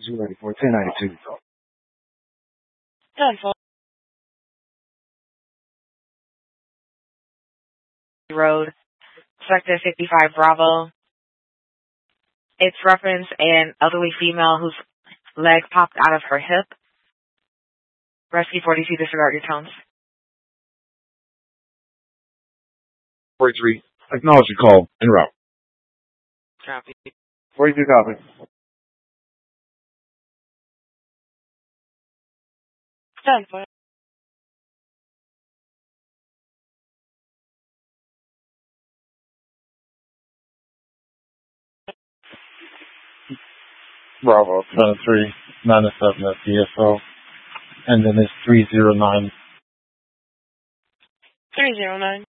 294, 1092. 10-4 Road, Sector 55 Bravo. It's referenced an elderly female whose leg popped out of her hip. Rescue 42, disregard your tones. 43, acknowledge your call, en route. Copy. 42 copy. Done for. Bravo 73, 97 at DSO, and then it's 309. 309.